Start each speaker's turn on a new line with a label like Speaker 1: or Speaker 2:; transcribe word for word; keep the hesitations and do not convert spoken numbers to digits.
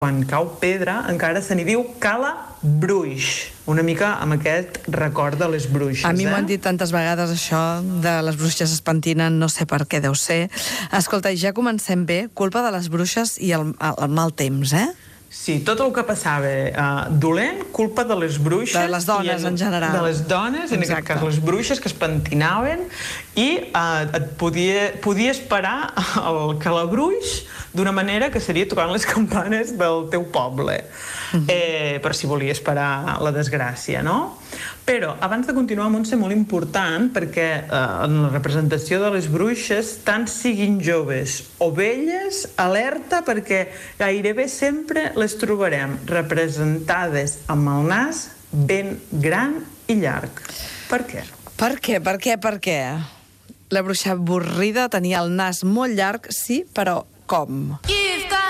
Speaker 1: Quan cau pedra encara se n'hi diu cala bruix, una mica amb aquest record de les bruixes.
Speaker 2: A mi m'ho
Speaker 1: eh?
Speaker 2: han dit tantes vegades, això de les bruixes es pentinen, no sé per què deu ser. Escolta, ja comencem bé, culpa de les bruixes i el, el mal temps, eh?
Speaker 1: Sí, tot el que passava uh, dolent, culpa de les bruixes.
Speaker 2: De les dones, en, en general.
Speaker 1: De les dones, en aquest cas les bruixes, que es pentinaven i uh, et podia, podia esperar el calabruix d'una manera que seria tocant les campanes del teu poble, uh-huh. eh, per si volia esperar la desgràcia, no? Però, abans de continuar, Montse, molt important, perquè eh, en la representació de les bruixes, tant siguin joves o velles, alerta, perquè gairebé sempre les trobarem representades amb el nas ben gran i llarg. Per què?
Speaker 2: Per què? Per què? Per què? La bruixa avorrida tenia el nas molt llarg, sí, però com?